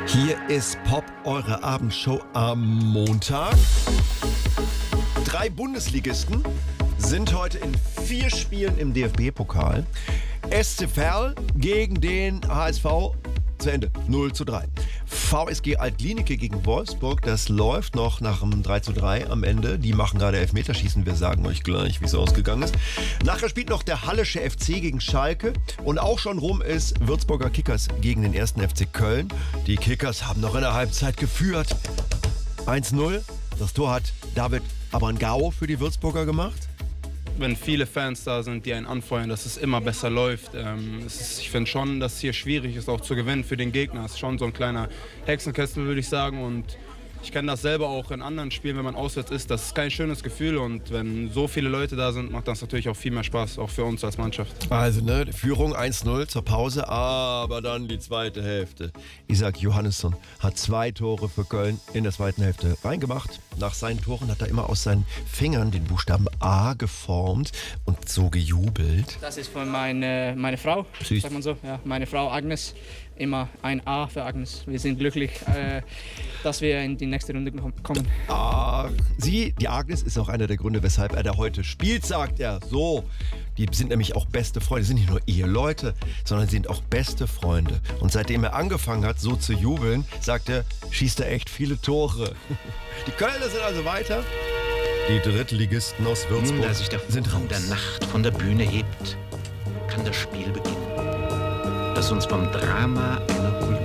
Hier ist Pop, eure Abendshow am Montag. 3 Bundesligisten sind heute in 4 Spielen im DFB-Pokal. SC Verl gegen den HSV zu Ende, 0:3. VSG Altlinike gegen Wolfsburg, das läuft noch nach einem 3:3 am Ende. Die machen gerade Elfmeterschießen, wir sagen euch gleich, wie es ausgegangen ist. Nachher spielt noch der Hallische FC gegen Schalke und auch schon rum ist Würzburger Kickers gegen den 1. FC Köln. Die Kickers haben noch in der Halbzeit geführt. 1:0, das Tor hat David Abangao für die Würzburger gemacht. Wenn viele Fans da sind, die einen anfeuern, dass es immer besser läuft. Ich finde schon, dass es hier schwierig ist, auch zu gewinnen für den Gegner. Es ist schon so ein kleiner Hexenkessel, würde ich sagen. Und ich kenne das selber auch in anderen Spielen, wenn man auswärts ist. Das ist kein schönes Gefühl. Und wenn so viele Leute da sind, macht das natürlich auch viel mehr Spaß, auch für uns als Mannschaft. Also, die Führung 1:0 zur Pause, aber dann die zweite Hälfte. Isaac Johannesson hat 2 Tore für Köln in der zweiten Hälfte reingemacht. Nach seinen Toren hat er immer aus seinen Fingern den Buchstaben A geformt und so gejubelt. Das ist von meine Frau, Süß. sagt man so. Ja, meine Frau Agnes. Immer ein A für Agnes. Wir sind glücklich, dass wir in die nächste Runde kommen. Ach, die Agnes ist auch einer der Gründe, weshalb er da heute spielt, sagt er. So, die sind nämlich auch beste Freunde. Die sind nicht nur Eheleute, sondern sind auch beste Freunde. Und seitdem er angefangen hat, so zu jubeln, sagt er, schießt er echt viele Tore. Die Kölner sind also weiter. Die Drittligisten aus Würzburg Da sich der sind Funken raus. der Nacht von der Bühne hebt, kann das Spiel beginnen, das uns vom Drama einer